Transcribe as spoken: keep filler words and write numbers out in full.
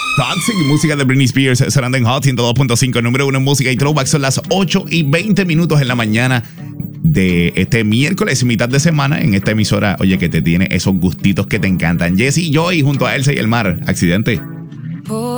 Toxic, música de Britney Spears, sonando en Hot ciento dos punto cinco, número uno en música y throwback. Son las ocho y veinte minutos en la mañana de este miércoles, mitad de semana, en esta emisora, oye, que te tiene esos gustitos que te encantan. Jessy Joy junto a Elsa y el Mar. Accidente.